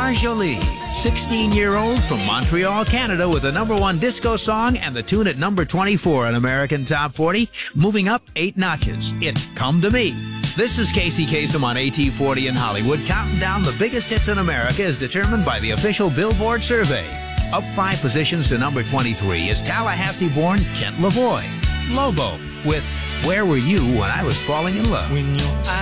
Jolie, 16-year-old from Montreal, Canada, with the #1 disco song and the tune at number 24 on American Top 40, moving up 8 notches. It's Come to Me. This is Casey Kasem on AT40 in Hollywood, counting down the biggest hits in America as determined by the official Billboard survey. Up 5 positions to number 23 is Tallahassee-born Kent Lavoie. Lobo with Where Were You When I Was Falling in Love.